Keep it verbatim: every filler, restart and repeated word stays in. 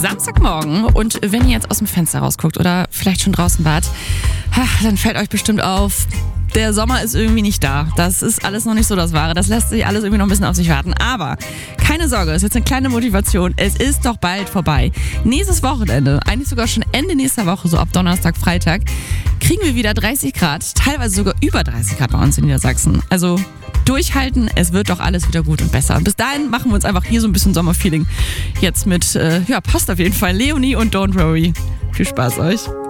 Samstagmorgen und wenn ihr jetzt aus dem Fenster rausguckt oder vielleicht schon draußen wart, dann fällt euch bestimmt auf, der Sommer ist irgendwie nicht da. Das ist alles noch nicht so das Wahre. Das lässt sich alles irgendwie noch ein bisschen auf sich warten. Aber keine Sorge, es ist jetzt eine kleine Motivation. Es ist doch bald vorbei. Nächstes Wochenende, eigentlich sogar schon Ende nächster Woche, so ab Donnerstag, Freitag, kriegen wir wieder dreißig Grad, teilweise sogar über dreißig Grad bei uns in Niedersachsen. Also durchhalten, es wird doch alles wieder gut und besser. Und bis dahin machen wir uns einfach hier so ein bisschen Sommerfeeling. Jetzt mit, äh, ja, passt auf jeden Fall, Leonie und Don't Worry. Viel Spaß euch.